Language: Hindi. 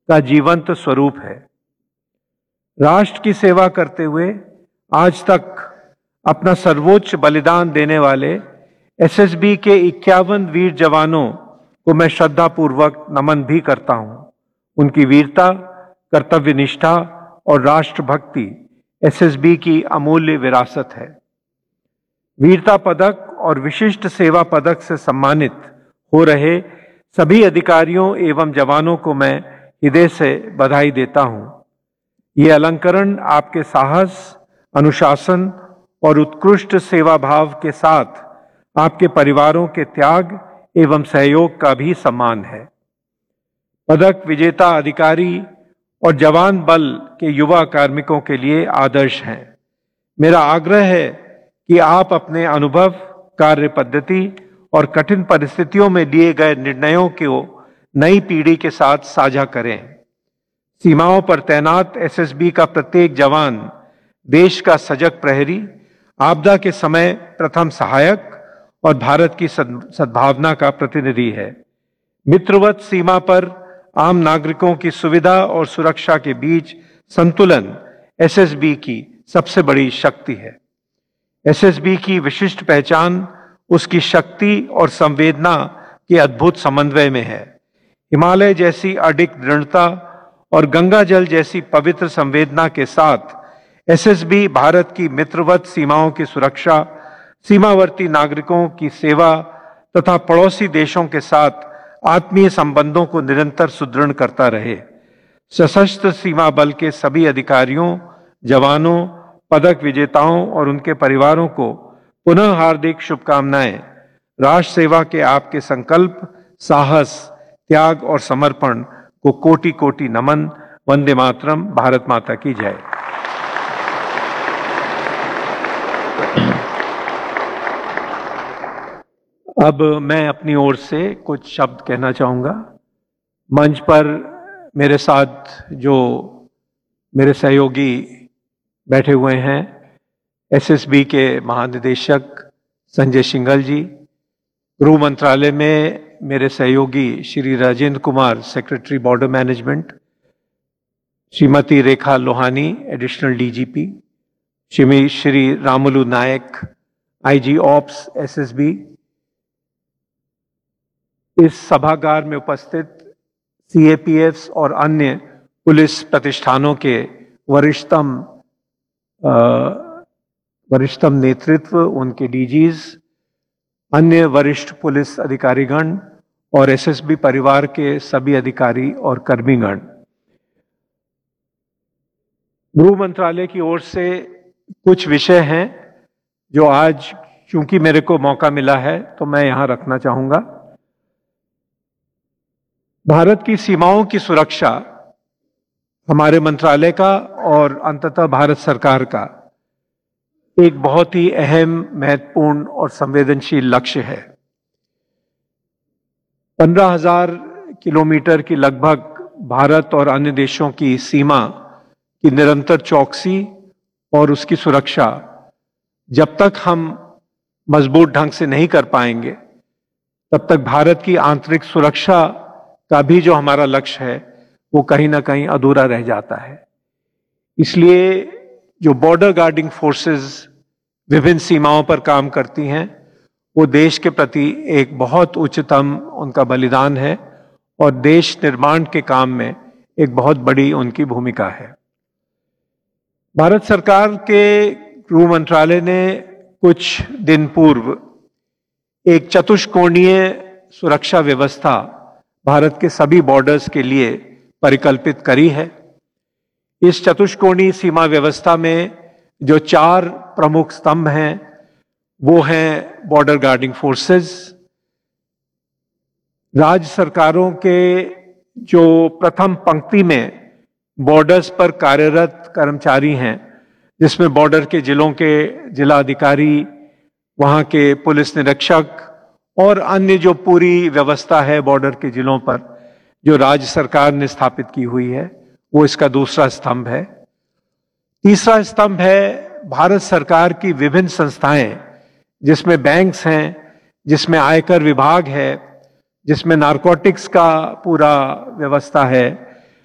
का जीवंत स्वरूप है। राष्ट्र की सेवा करते हुए आज तक अपना सर्वोच्च बलिदान देने वाले एसएसबी के 51 वीर जवानों को मैं श्रद्धापूर्वक नमन भी करता हूं। उनकी वीरता, कर्तव्य निष्ठा और राष्ट्रभक्ति एसएसबी की अमूल्य विरासत है। वीरता पदक और विशिष्ट सेवा पदक से सम्मानित हो रहे सभी अधिकारियों एवं जवानों को मैं हृदय से बधाई देता हूं। ये अलंकरण आपके साहस, अनुशासन और उत्कृष्ट सेवा भाव के साथ आपके परिवारों के त्याग एवं सहयोग का भी सम्मान है। पदक विजेता अधिकारी और जवान बल के युवा कार्मिकों के लिए आदर्श हैं। मेरा आग्रह है कि आप अपने अनुभव, कार्य पद्धति और कठिन परिस्थितियों में लिए गए निर्णयों को नई पीढ़ी के साथ साझा करें। सीमाओं पर तैनात एसएसबी का प्रत्येक जवान देश का सजग प्रहरी, आपदा के समय प्रथम सहायक और भारत की सद्भावना का प्रतिनिधि है। मित्रवत सीमा पर आम नागरिकों की सुविधा और सुरक्षा के बीच संतुलन एसएसबी की सबसे बड़ी शक्ति है। एसएसबी की विशिष्ट पहचान उसकी शक्ति और संवेदना के अद्भुत समन्वय में है। हिमालय जैसी अडिग दृढ़ता और गंगा जल जैसी पवित्र संवेदना के साथ एसएसबी भारत की मित्रवत सीमाओं की सुरक्षा, सीमावर्ती नागरिकों की सेवा तथा पड़ोसी देशों के साथ आत्मीय संबंधों को निरंतर सुदृढ़ करता रहे। सशस्त्र सीमा बल के सभी अधिकारियों, जवानों, पदक विजेताओं और उनके परिवारों को पुनः हार्दिक शुभकामनाएं। राष्ट्र सेवा के आपके संकल्प, साहस, त्याग और समर्पण को कोटि कोटि नमन। वंदे मातरम। भारत माता की जय। अब मैं अपनी ओर से कुछ शब्द कहना चाहूँगा। मंच पर मेरे साथ जो मेरे सहयोगी बैठे हुए हैं, एसएसबी के महानिदेशक संजय सिंघल जी, गृह मंत्रालय में मेरे सहयोगी Shri Rajendra Kumar, secretary border management, Shrimati Rekha Lohani, additional DGP, Shri Ramulu नायक, आईजी ऑप्स एसएसबी, इस सभागार में उपस्थित सीएपीएफ्स और अन्य पुलिस प्रतिष्ठानों के वरिष्ठतम नेतृत्व, उनके डीजीज, अन्य वरिष्ठ पुलिस अधिकारीगण और एसएसबी परिवार के सभी अधिकारी और कर्मीगण, गृह मंत्रालय की ओर से कुछ विषय हैं जो आज चूंकि मेरे को मौका मिला है तो मैं यहां रखना चाहूंगा। भारत की सीमाओं की सुरक्षा हमारे मंत्रालय का और अंततः भारत सरकार का एक बहुत ही अहम, महत्वपूर्ण और संवेदनशील लक्ष्य है। 15,000 किलोमीटर की लगभग भारत और अन्य देशों की सीमा की निरंतर चौकसी और उसकी सुरक्षा जब तक हम मजबूत ढंग से नहीं कर पाएंगे, तब तक भारत की आंतरिक सुरक्षा का भी जो हमारा लक्ष्य है वो कहीं ना कहीं अधूरा रह जाता है। इसलिए जो बॉर्डर गार्डिंग फोर्सेस विभिन्न सीमाओं पर काम करती हैं, वो देश के प्रति एक बहुत उच्चतम उनका बलिदान है और देश निर्माण के काम में एक बहुत बड़ी उनकी भूमिका है। भारत सरकार के गृह मंत्रालय ने कुछ दिन पूर्व एक चतुष्कोणीय सुरक्षा व्यवस्था भारत के सभी बॉर्डर्स के लिए परिकल्पित करी है। इस चतुष्कोणीय सीमा व्यवस्था में जो 4 प्रमुख स्तंभ हैं वो हैं बॉर्डर गार्डिंग फोर्सेस, राज्य सरकारों के जो प्रथम पंक्ति में बॉर्डर्स पर कार्यरत कर्मचारी हैं, जिसमें बॉर्डर के जिलों के जिलाधिकारी, वहां के पुलिस निरीक्षक और अन्य जो पूरी व्यवस्था है बॉर्डर के जिलों पर जो राज्य सरकार ने स्थापित की हुई है, वो इसका दूसरा स्तंभ है। तीसरा स्तंभ है भारत सरकार की विभिन्न संस्थाएं, जिसमें बैंक्स हैं, जिसमें आयकर विभाग है, जिसमें नारकोटिक्स का पूरा व्यवस्था है,